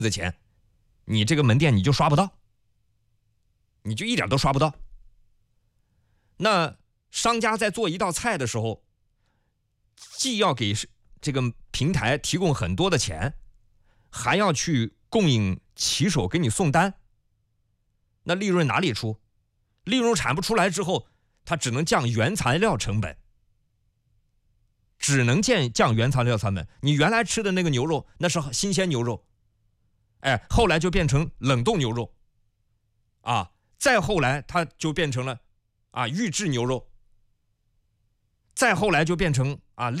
的钱，你这个门店你就刷不到，你就一点都刷不到。那商家在做一道菜的时候，既要给这个平台提供很多的钱，还要去供应骑手给你送单，那利润哪里出？利润产不出来之后，它只能降原材料成本，降原材料成本。你原来吃的那个牛肉，那是新鲜牛肉，后来就变成冷冻牛肉，再后来它就变成了预制牛肉，再后来就变成